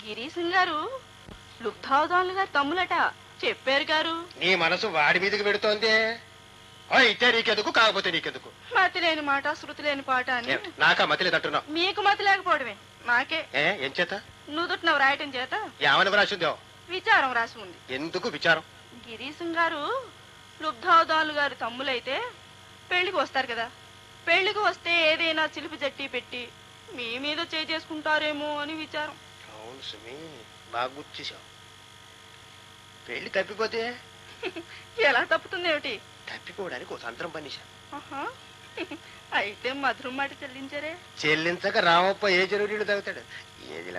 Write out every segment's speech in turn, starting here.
గిరీశం గారు లుబ్ధావధానులు గారు తమ్ములట చెప్పారు గారు. నీ మనసు వాడి మీదకి పెడుతోంది. అయితే నీకెందుకు, కాకపోతే నీకెందుకు? మతి లేని మాట శృతి లేని పాట అని. నాకా మతి లేదంటున్నావు? మీకు మతి లేకపోవడమే నాకే. ఏం చేత? నుదుటినవు రాయటం చేత. ఏమని రాసిందో? విచారం రాసి ఉంది. ఎందుకు విచారం? గిరీశం గారు లుబ్ధావధానులు గారు తమ్ములైతే పెళ్లికి వస్తారు కదా, పెళ్లికి వస్తే ఏదైనా చిలిపి జట్టి పెట్టి మీ మీద చేయి చేసుకుంటారేమో అని విచారం. అవును సుమి, బాగా గుర్తించావు. పెళ్లి తప్పిపోతే? ఎలా తప్పుతుంది ఏమిటి? తప్పిపోవడానికి ఒక తంత్రం పనిషా. అయితే మధురం మాట చెల్లించారే. చెల్లించక రామప్ప ఏ చెరువు తాగుతాడు? ఏదిలా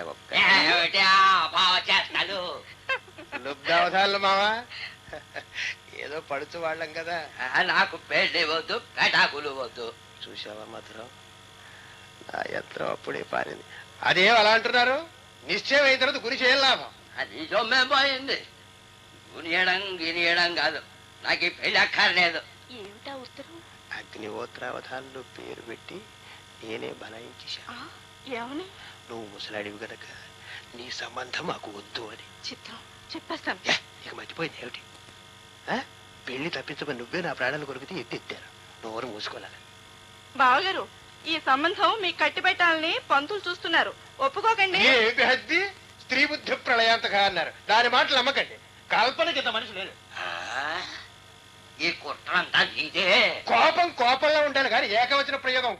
లుబ్ధావధానులు మావా, ఏదో పడుచు వాళ్ళం కదా. నాకు పెళ్లి వద్దు, పెటాకులు వద్దు. చూసావా మధురం, నా యంత్రం అప్పుడే పారింది. అదేం అలా అంటున్నారు? నిశ్చయం అయిన తర్వాత గురి చేయం లాభం. అది జొమ్మేపోయింది. గునియడం గినియడం కాదు, నాకు ఈ పెళ్లి అక్కర్లేదు. ఏమిటా ఉత్తరం? అగ్నిహోత్రావధానులు పేరు పెట్టి నేనే బనాయించేశా. ఏమని? నువ్వు ముసలాడివి గనక నీ సంబంధం మాకు వద్దు అని. చిత్రం, చెప్పేస్తాను. నీకు మర్చిపోయింది ఏమిటి? పెళ్లి తప్పించమని నువ్వే నా ప్రాణాలు కొరికితే ఎత్తారు. నోరు మూసుకోలేదు. బావగారు, ఈ సంబంధం మీకు కట్టి పెట్టాలని పంతులు చూస్తున్నారు, ఒప్పుకోకండి. హద్ది స్త్రీ బుద్ధి ప్రళయాంతగా అన్నారు. దాని మాటలు నమ్మకండి. కల్పన కింద మనిషి లేదు. ఈ కుట్రంతా నీదే. కోపం కోపంలో ఉండాలి కానీ ఏకవచన ప్రయోగం